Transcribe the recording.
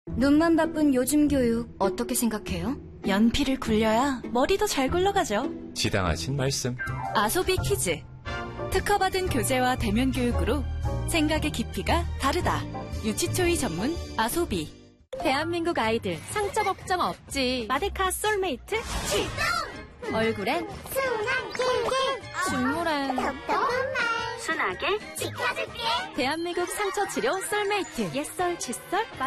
눈만 바쁜 요즘 교육 어떻게 생각해요? 연필을 굴려야 머리도 잘 굴러가죠. 지당하신 말씀. 아소비 퀴즈. 특허받은 교재와 대면 교육으로 생각의 깊이가 다르다. 유치초이 전문 아소비. 대한민국 아이들 상처 걱정 없지. 마데카 솔메이트 출동! 얼굴엔 순한 길길 중물엔 똑똑한 말 순하게 지켜줄게. 대한민국 상처 치료 솔메이트. 옛설 칫솔